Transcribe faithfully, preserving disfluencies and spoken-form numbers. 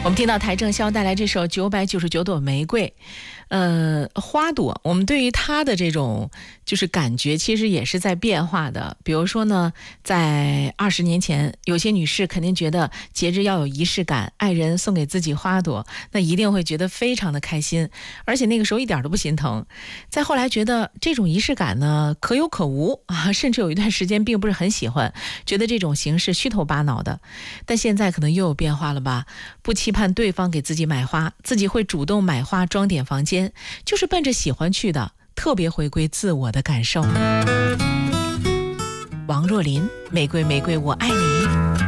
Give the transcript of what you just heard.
我们听到邰正宵带来这首九百九十九朵玫瑰，呃，花朵，我们对于它的这种就是感觉其实也是在变化的。比如说呢，在二十年前，有些女士肯定觉得节日要有仪式感，爱人送给自己花朵，那一定会觉得非常的开心，而且那个时候一点都不心疼。再后来觉得这种仪式感呢可有可无啊，甚至有一段时间并不是很喜欢，觉得这种形式虚头巴脑的。但现在可能又有变化了吧，不期盼对方给自己买花，自己会主动买花装点房间，就是奔着喜欢去的，特别回归自我的感受。王若琳，玫瑰玫瑰我爱你。